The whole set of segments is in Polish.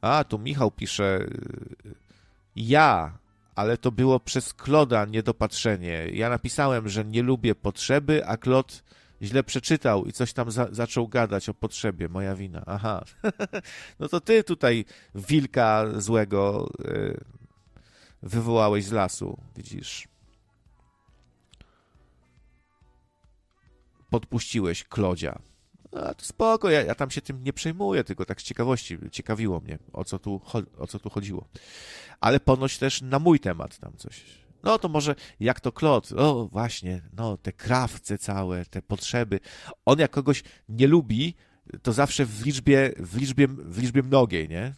A, tu Michał pisze, ja, ale to było przez Kloda niedopatrzenie. Ja napisałem, że nie lubię potrzeby, a Klod źle przeczytał i coś tam zaczął gadać o potrzebie. Moja wina. Aha. No to ty tutaj wilka złego wywołałeś z lasu, widzisz. Podpuściłeś Klodzia. No to spoko, ja tam się tym nie przejmuję, tylko tak z ciekawości ciekawiło mnie, o co tu chodziło. Ale ponoć też na mój temat tam coś. No to może jak to Klot, o właśnie, no te krawce całe, te potrzeby. On jak kogoś nie lubi, to zawsze w liczbie mnogiej, nie?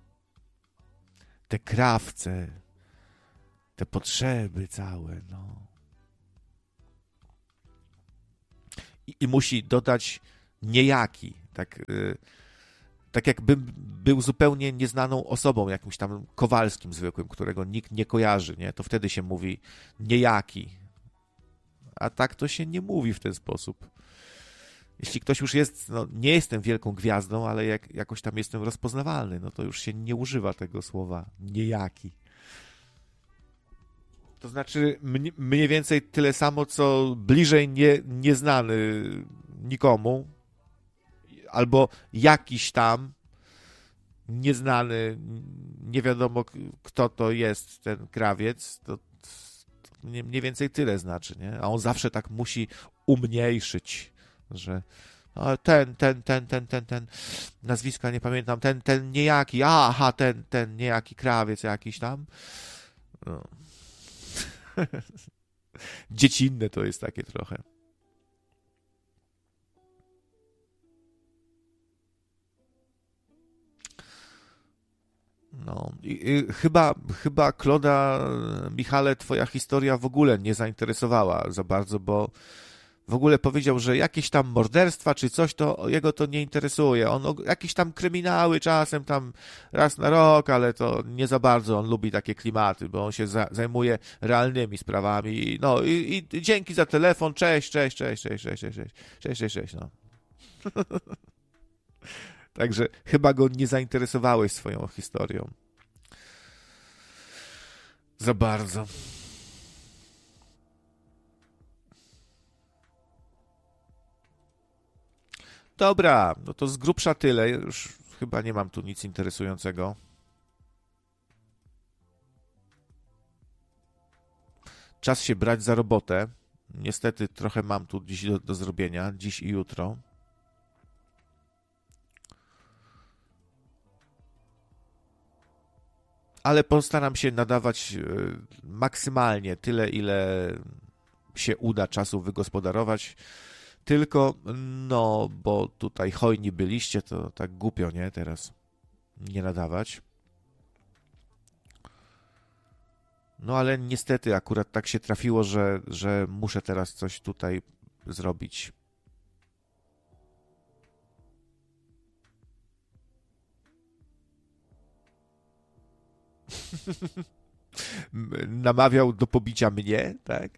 Te krawce, te potrzeby całe, no. I musi dodać niejaki, tak jakbym był zupełnie nieznaną osobą, jakimś tam Kowalskim zwykłym, którego nikt nie kojarzy, nie? To wtedy się mówi niejaki. A tak to się nie mówi w ten sposób. Jeśli ktoś już jest, no nie jestem wielką gwiazdą, ale jakoś tam jestem rozpoznawalny, no to już się nie używa tego słowa niejaki. To znaczy mniej więcej tyle samo, co bliżej nieznany nikomu, albo jakiś tam nieznany, nie wiadomo kto to jest ten krawiec, to mniej więcej tyle znaczy, nie? A on zawsze tak musi umniejszyć, że ten, nazwiska nie pamiętam, ten niejaki, aha, ten niejaki krawiec jakiś tam. No. Dziecinne to jest takie trochę. No, chyba Kloda, Michale, twoja historia w ogóle nie zainteresowała za bardzo, bo w ogóle powiedział, że jakieś tam morderstwa czy coś, to jego to nie interesuje. On jakieś tam kryminały czasem tam raz na rok, ale to nie za bardzo on lubi takie klimaty, bo on się zajmuje realnymi sprawami. No i dzięki za telefon, cześć, no. Także chyba go nie zainteresowałeś swoją historią. Za bardzo. Dobra, no to z grubsza tyle. Już chyba nie mam tu nic interesującego. Czas się brać za robotę. Niestety trochę mam tu dziś do zrobienia, dziś i jutro. Ale postaram się nadawać maksymalnie tyle, ile się uda czasu wygospodarować. Tylko, no, bo tutaj hojni byliście, to tak głupio, nie? Teraz nie nadawać. No, ale niestety akurat tak się trafiło, że muszę teraz coś tutaj zrobić. Namawiał do pobicia mnie, tak?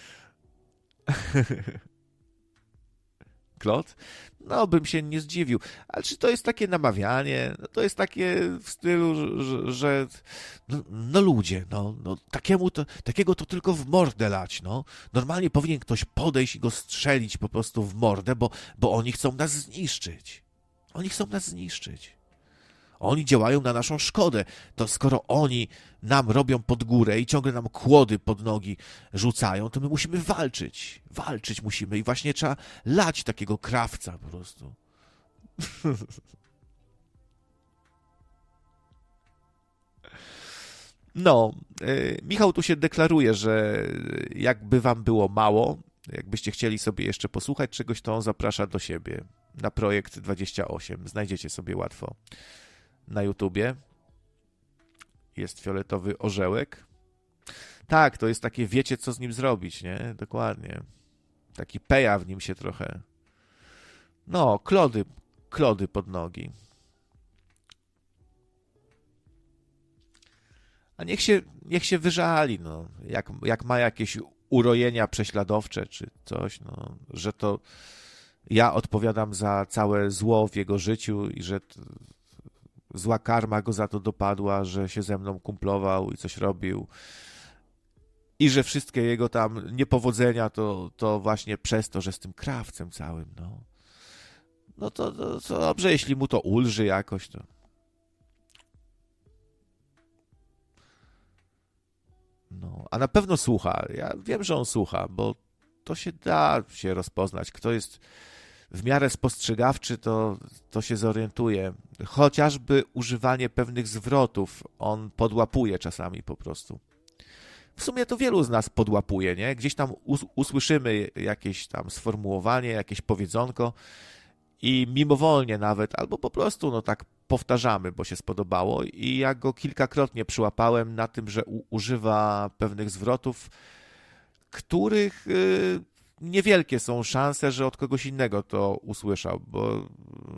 Klot? No, bym się nie zdziwił. Ale czy to jest takie namawianie? No, to jest takie w stylu, że no ludzie, no takiego to tylko w mordę lać, no. Normalnie powinien ktoś podejść i go strzelić po prostu w mordę, bo oni chcą nas zniszczyć. Oni chcą nas zniszczyć. Oni działają na naszą szkodę. To skoro oni nam robią pod górę i ciągle nam kłody pod nogi rzucają, to my musimy walczyć. Walczyć musimy i właśnie trzeba lać takiego krawca po prostu. No, Michał tu się deklaruje, że jakby wam było mało, jakbyście chcieli sobie jeszcze posłuchać czegoś, to on zaprasza do siebie na projekt 28. Znajdziecie sobie łatwo na YouTubie. Jest fioletowy orzełek. Tak, to jest takie, wiecie co z nim zrobić, nie? Dokładnie. Taki peja w nim się trochę. No, klody pod nogi. A niech się wyżali, no. Jak ma jakieś urojenia prześladowcze czy coś, no, że to ja odpowiadam za całe zło w jego życiu i że zła karma go za to dopadła, że się ze mną kumplował i coś robił. I że wszystkie jego tam niepowodzenia to właśnie przez to, że z tym krawcem całym, no. No to dobrze, jeśli mu to ulży jakoś, to... No, a na pewno słucha. Ja wiem, że on słucha, bo to się da się rozpoznać. Kto jest w miarę spostrzegawczy, to się zorientuje. Chociażby używanie pewnych zwrotów on podłapuje czasami po prostu. W sumie to wielu z nas podłapuje, nie? Gdzieś tam usłyszymy jakieś tam sformułowanie, jakieś powiedzonko i mimowolnie nawet, albo po prostu no tak powtarzamy, bo się spodobało i ja go kilkakrotnie przyłapałem na tym, że używa pewnych zwrotów, których niewielkie są szanse, że od kogoś innego to usłyszał, bo